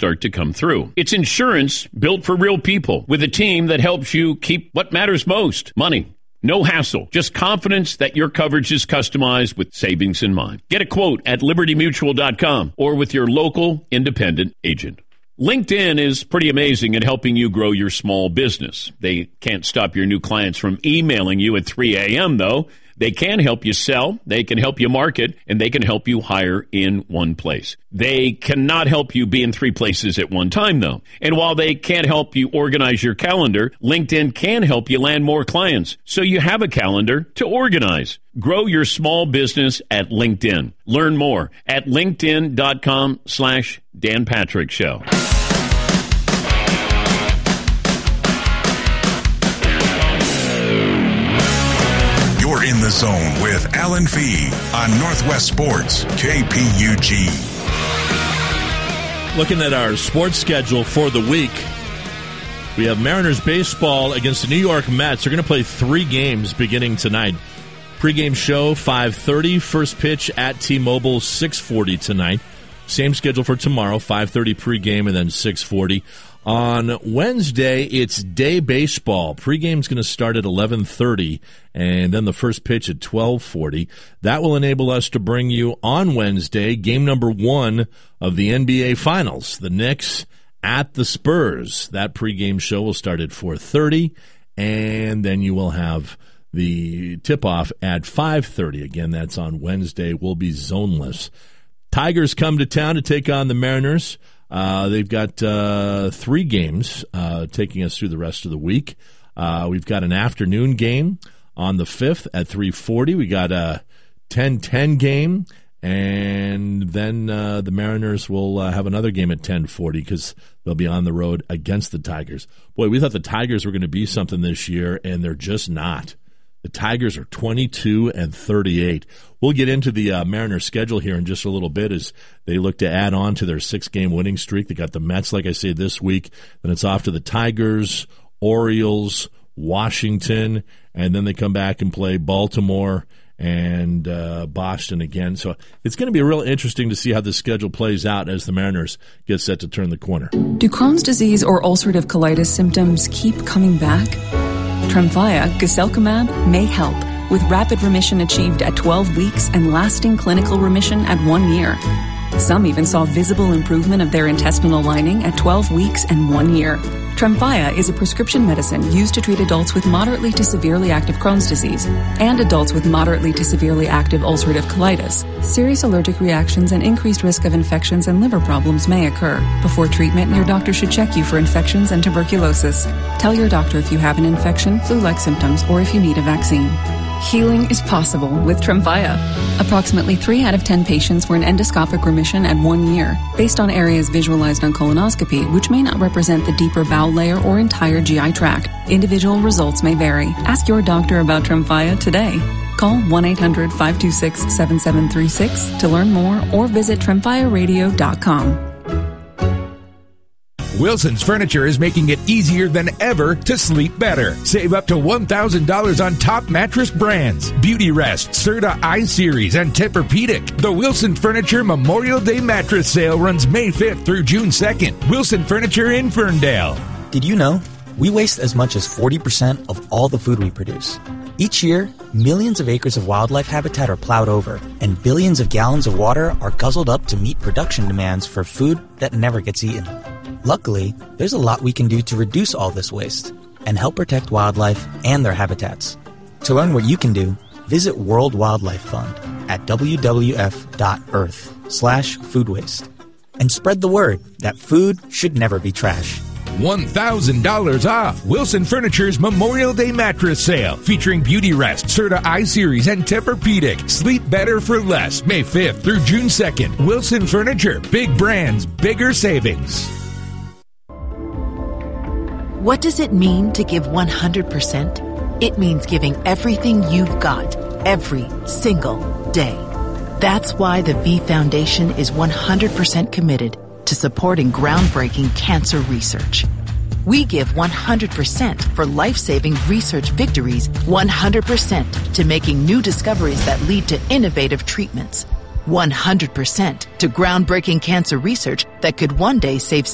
start to come through. It's insurance built for real people with a team that helps you keep what matters most, money. No hassle, just confidence that your coverage is customized with savings in mind. Get a quote at libertymutual.com or with your local independent agent. LinkedIn is pretty amazing at helping you grow your small business. They can't stop your new clients from emailing you at 3 a.m., though. They can help you sell, they can help you market, and they can help you hire in one place. They cannot help you be in 3 places at one time, though. And while they can't help you organize your calendar, LinkedIn can help you land more clients so you have a calendar to organize. Grow your small business at LinkedIn. Learn more at linkedin.com/Dan Patrick Show. You're in the zone with Alan Fee on Northwest Sports, KPUG. Looking at our sports schedule for the week, we have Mariners baseball against the New York Mets. They're going to play 3 games beginning tonight. Pre-game show, 5:30. First pitch at T-Mobile, 6:40 tonight. Same schedule for tomorrow, 5:30 pre-game and then 6:40. On Wednesday, it's day baseball. Pre-game's going to start at 11:30, and then the first pitch at 12:40. That will enable us to bring you on Wednesday game number 1 of the NBA Finals. The Knicks at the Spurs. That pre-game show will start at 4:30, and then you will have the tip-off at 5:30. Again, that's on Wednesday. We'll be zoneless. Tigers come to town to take on the Mariners. They've got 3 games taking us through the rest of the week. We've got an afternoon game on the 5th at 3:40. We got a 10:10 game, and then the Mariners will have another game at 10:40 because they'll be on the road against the Tigers. Boy, we thought the Tigers were going to be something this year, and they're just not. The Tigers are 22-38. We'll get into the Mariners schedule here in just a little bit as they look to add on to their 6-game winning streak. They got the Mets, like I say, this week. Then it's off to the Tigers, Orioles, Washington, and then they come back and play Baltimore and Boston again. So it's going to be real interesting to see how the schedule plays out as the Mariners get set to turn the corner. Do Crohn's disease or ulcerative colitis symptoms keep coming back? Tremfya, guselkumab, may help, with rapid remission achieved at 12 weeks and lasting clinical remission at 1 year. Some even saw visible improvement of their intestinal lining at 12 weeks and 1 year. Tremfya is a prescription medicine used to treat adults with moderately to severely active Crohn's disease and adults with moderately to severely active ulcerative colitis. Serious allergic reactions and increased risk of infections and liver problems may occur. Before treatment, your doctor should check you for infections and tuberculosis. Tell your doctor if you have an infection, flu-like symptoms, or if you need a vaccine. Healing is possible with Tremfya. Approximately 3 out of 10 patients were in endoscopic remission at 1 year, based on areas visualized on colonoscopy, which may not represent the deeper bowel layer or entire GI tract. Individual results may vary. Ask your doctor about Tremfya today. Call 1-800-526-7736 to learn more or visit TremfyaRadio.com. Wilson's Furniture is making it easier than ever to sleep better. Save up to $1,000 on top mattress brands. Beautyrest, Serta I-Series, and Tempur-Pedic. The Wilson Furniture Memorial Day Mattress Sale runs May 5th through June 2nd. Wilson Furniture in Ferndale. Did you know we waste as much as 40% of all the food we produce? Each year, millions of acres of wildlife habitat are plowed over, and billions of gallons of water are guzzled up to meet production demands for food that never gets eaten. Luckily, there's a lot we can do to reduce all this waste and help protect wildlife and their habitats. To learn what you can do, visit World Wildlife Fund at wwf.earth/food waste. And spread the word that food should never be trash. $1,000 off Wilson Furniture's Memorial Day Mattress Sale, featuring Beautyrest, Serta I-Series, and Tempur-Pedic. Sleep better for less. May 5th through June 2nd. Wilson Furniture. Big brands, bigger savings. What does it mean to give 100%? It means giving everything you've got, every single day. That's why the V Foundation is 100% committed to supporting groundbreaking cancer research. We give 100% for life-saving research victories, 100% to making new discoveries that lead to innovative treatments, 100% to groundbreaking cancer research that could one day save